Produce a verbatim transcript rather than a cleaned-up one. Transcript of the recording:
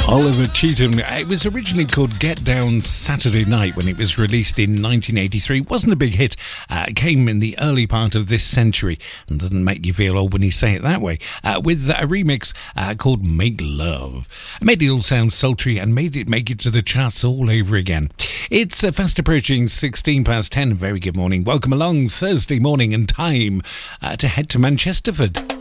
Oliver Cheetham. It was originally called Get Down Saturday Night when it was released in nineteen eighty-three. It wasn't a big hit. Uh, it came in the early part of this century and doesn't make you feel old when you say it that way. Uh, with a remix uh, called Make Love. Made it all sound sultry and made it make it to the charts all over again. It's uh, fast approaching sixteen past ten. Very good morning. Welcome along Thursday morning and time uh, to head to Manchesterford.